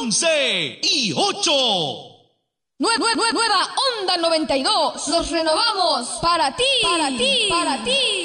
11 y 8. Nueva Onda 92. Nos renovamos para ti, para ti, para ti.